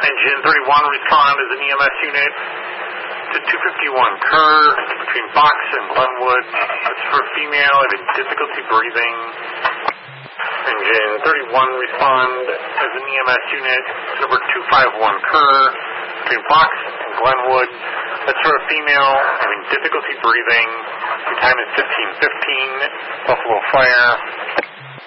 Engine 31, respond as an EMS unit to 251 Kerr between Fox and Glenwood. That's for a female having difficulty breathing. Engine 31, respond as an EMS unit to number 251 Kerr between Fox and Glenwood. That's for a female having difficulty breathing. The time is 15:15. Buffalo Fire.